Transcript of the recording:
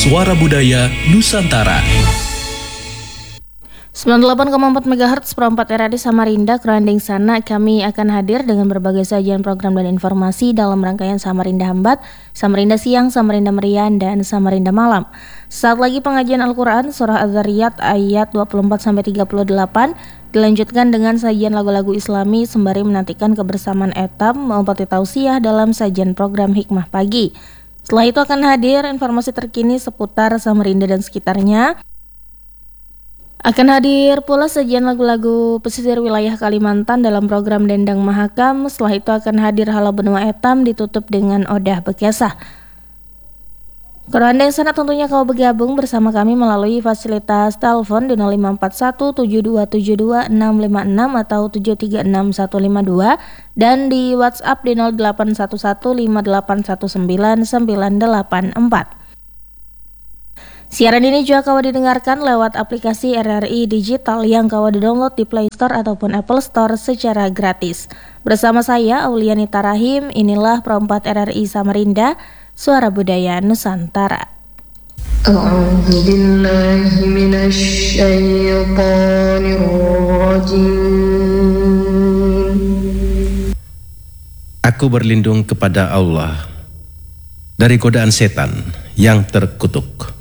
Suara Budaya Nusantara. 98,4 MHz Pro 4 RRI Samarinda, Kerandeng Sana. Kami akan hadir dengan berbagai sajian program dan informasi dalam rangkaian Samarinda Hambat, Samarinda Siang, Samarinda Merian, dan Samarinda Malam. Saat lagi pengajian Al-Quran Surah Az-Zariyat ayat 24-38 dilanjutkan dengan sajian lagu-lagu Islami sembari menantikan kebersamaan etam mempati tausiah dalam sajian program Hikmah Pagi. Setelah itu akan hadir informasi terkini seputar Samarinda dan sekitarnya. Akan hadir pula sajian lagu-lagu pesisir wilayah Kalimantan dalam program Dendang Mahakam. Setelah itu akan hadir Halo Benua Etam ditutup dengan Odah Bekesah. Kerandeng Sana tentunya kau bergabung bersama kami melalui fasilitas telepon di 0541 7272 656 atau 736 152 dan di WhatsApp di 0811 5819 984. Siaran ini juga kau didengarkan lewat aplikasi RRI Digital yang kau download di Play Store ataupun Apple Store secara gratis. Bersama saya Auliani Tarahim, inilah Pro 4 RRI Samarinda, Suara Budaya Nusantara. A'udzu billahi minasy syaithanir rajim. Aku berlindung kepada Allah dari godaan setan yang terkutuk.